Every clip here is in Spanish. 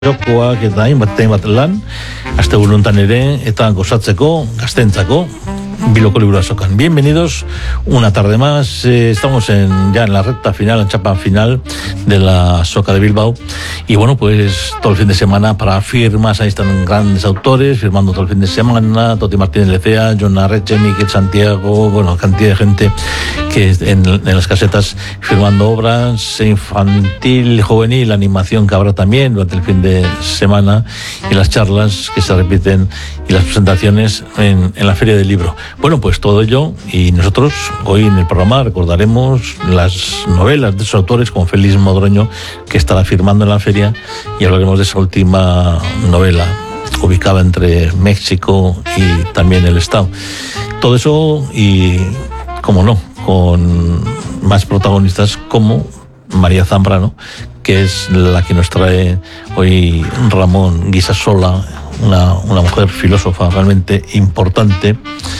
Jokoak eta hainbat lan, asteburu honetan ere, eta gozatzeko, gaztentzako, Bilboko Liburu Azokan. Bienvenidos una tarde más. Estamos ya en la recta final, en chapa final de la Azoka de Bilbao. Y bueno, pues todo el fin de semana para firmas, ahí están grandes autores firmando todo el fin de semana: Toti Martínez Lecea, Jon Arretxe, Miquel Santiago, bueno, cantidad de gente que en las casetas firmando obras infantil, juvenil, animación que habrá también durante el fin de semana, y las charlas que se repiten y las presentaciones en la Feria del Libro. Bueno, pues todo ello, y nosotros hoy en el programa recordaremos las novelas de esos autores, como Félix Modroño, que estará firmando en la feria, y hablaremos de esa última novela ubicada entre México y también el Estado. Todo eso, y como no, con más protagonistas como María Zambrano, que es la que nos trae hoy Ramón Guisasola, una mujer filósofa realmente importante.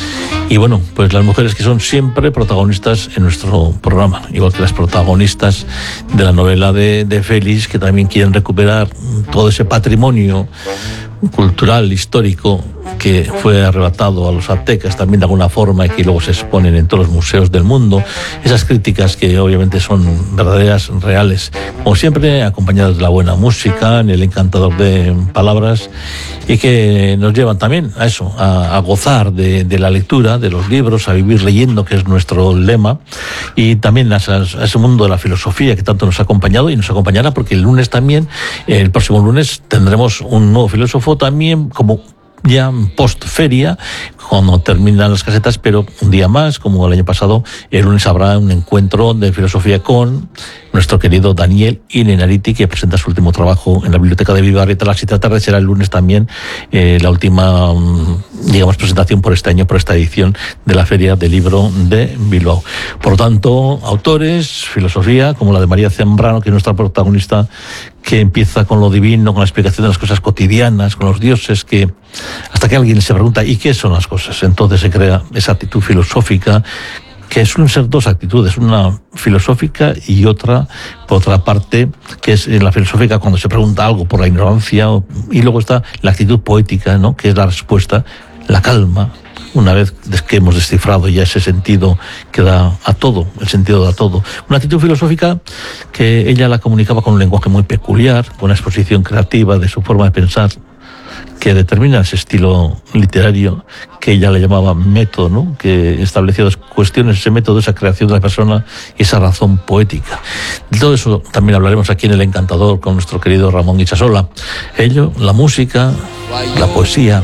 Y bueno, pues las mujeres que son siempre protagonistas en nuestro programa, igual que las protagonistas de la novela de Félix, que también quieren recuperar todo ese patrimonio cultural, histórico, que fue arrebatado a los aztecas también de alguna forma, y que luego se exponen en todos los museos del mundo. Esas críticas que obviamente son verdaderas, reales, como siempre acompañadas de la buena música, en el encantador de palabras, y que nos llevan también a eso, a gozar de la lectura, de los libros, a vivir leyendo, que es nuestro lema, y también a ese mundo de la filosofía que tanto nos ha acompañado y nos acompañará, porque el lunes también, el próximo lunes, tendremos un nuevo filósofo también, como ya post feria, cuando terminan las casetas, pero un día más, como el año pasado, el lunes habrá un encuentro de filosofía con nuestro querido Daniel Innerarity, que presenta su último trabajo en la Biblioteca de Bibarrieta a las 7 de la tarde. Será el lunes también la última, digamos, presentación por este año, por esta edición de la Feria del Libro de Bilbao. Por lo tanto, autores, filosofía, como la de María Zambrano, que es nuestra protagonista, que empieza con lo divino, con la explicación de las cosas cotidianas, con los dioses, que hasta que alguien se pregunta ¿y qué son las cosas? Entonces se crea esa actitud filosófica, que suelen ser dos actitudes, una filosófica y otra, por otra parte, que es la filosófica cuando se pregunta algo por la ignorancia, y luego está la actitud poética, ¿no?, que es la respuesta, la calma, una vez que hemos descifrado ya ese sentido que da a todo, el sentido da todo. Una actitud filosófica que ella la comunicaba con un lenguaje muy peculiar, con una exposición creativa de su forma de pensar, que determina ese estilo literario que ella le llamaba método, ¿no?, que establecía dos cuestiones: ese método, esa creación de la persona, y esa razón poética. De todo eso también hablaremos aquí en El Encantador con nuestro querido Ramón Guisasola. Ello, la música, la poesía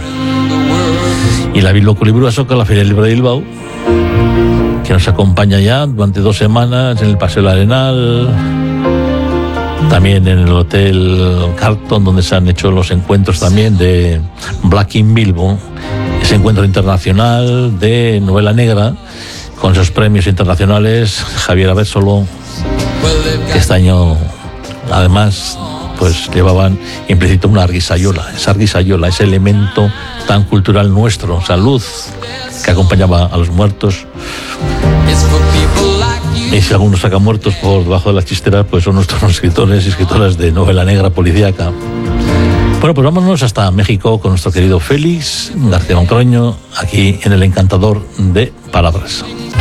y la Bilboko Liburu Azoka, la Feria del Libro de Bilbao, que nos acompaña ya durante 2 semanas en el Paseo del Arenal, también en el Hotel Carlton, donde se han hecho los encuentros también de Black in Bilbo, ese encuentro internacional de novela negra, con esos premios internacionales. Javier Abetsolo, que este año además pues llevaban implícito una arguisayola, ese elemento tan cultural nuestro, esa luz que acompañaba a los muertos. Y si algunos sacan muertos por debajo de las chisteras, pues son nuestros escritores y escritoras de novela negra policíaca. Bueno, pues vámonos hasta México con nuestro querido Félix García Modroño, aquí en El Encantador de Palabras.